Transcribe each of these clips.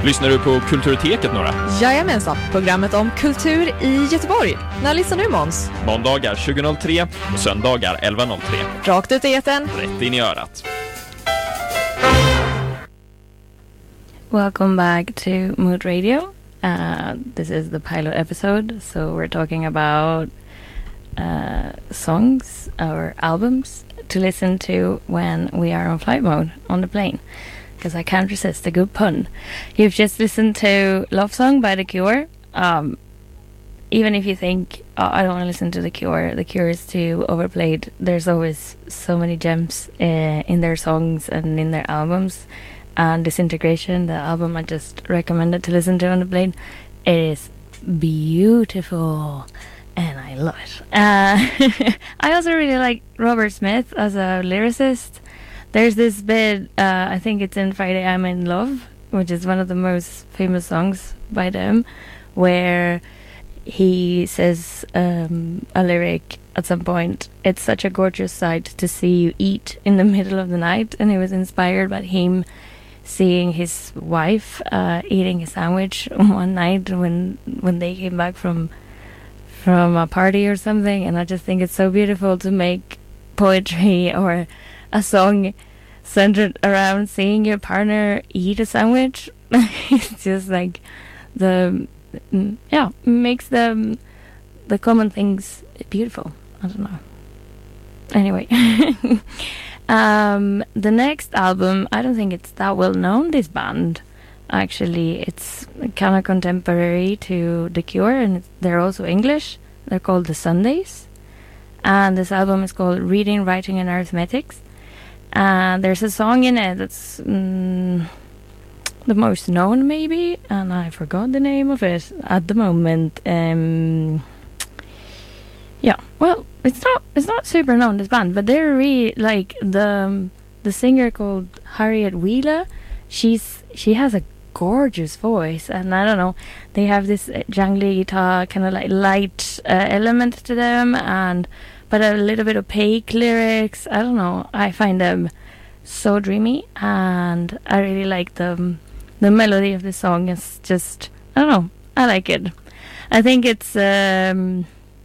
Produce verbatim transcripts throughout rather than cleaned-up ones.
Lyssnar du på Kulturteket några? Jajamensan, programmet om kultur i Göteborg. När lyssnar du, Måns? Måndagar tjugo noll tre och söndagar elva noll tre. Rakt ut i etern. Rätt in i örat. Welcome back to Mood Radio. Uh, this is the pilot episode, so we're talking about uh, songs or albums to listen to when we are on flight mode on the plane. Because I can't resist a good pun. You've just listened to Love Song by The Cure. Um, even if you think, oh, I don't want to listen to The Cure, The Cure is too overplayed. There's always so many gems uh, in their songs and in their albums. And Disintegration, the album I just recommended to listen to on the plane, it is beautiful. And I love it. Uh, I also really like Robert Smith as a lyricist. There's this bit, uh, I think it's in Friday I'm in Love, which is one of the most famous songs by them, where he says um, a lyric at some point, it's such a gorgeous sight to see you eat in the middle of the night, and it was inspired by him seeing his wife uh, eating a sandwich one night when when they came back from from a party or something, and I just think it's so beautiful to make poetry or a song centered around seeing your partner eat a sandwich. It's just like the yeah makes the the common things beautiful. I don't know. Anyway, um, the next album, I don't think it's that well known. This band, actually, it's kind of contemporary to The Cure, and it's, they're also English. They're called The Sundays, and this album is called Reading, Writing, and Arithmetics. And there's a song in it that's mm, the most known, maybe, and I forgot the name of it at the moment. Um, yeah, well, it's not it's not super known, this band, but they're really like the um, the singer called Harriet Wheeler. She's she has a gorgeous voice, and I don't know, they have this uh, jangly guitar kind of like light uh, element to them, and but a little bit opaque lyrics. I don't know. I find them so dreamy, and I really like the the melody of the song. Is just I don't know. I like it. I think it's um,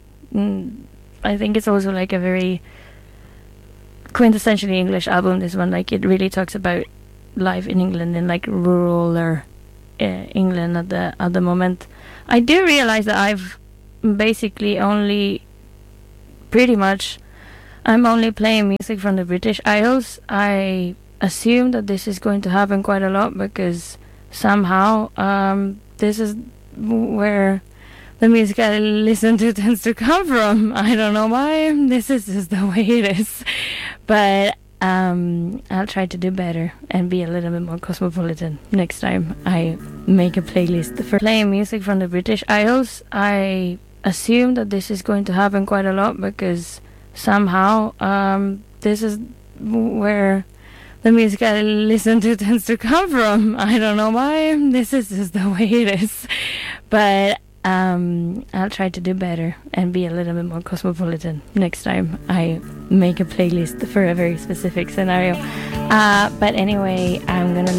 I think it's also like a very quintessentially English album. This one, like, it really talks about life in England, in like rural or uh, England at the at the moment. I do realize that I've basically only pretty much I'm only playing music from the British Isles. I assume that this is going to happen quite a lot because somehow um, this is where the music I listen to tends to come from. I don't know why. This is just the way it is. But um, I'll try to do better and be a little bit more cosmopolitan next time I make a playlist for playing music from the British Isles. I assume that this is going to happen quite a lot because somehow um, this is where the music I listen to tends to come from. I don't know why. This is just the way it is. But um, I'll try to do better and be a little bit more cosmopolitan next time I make a playlist for a very specific scenario. Uh, but anyway, I'm gonna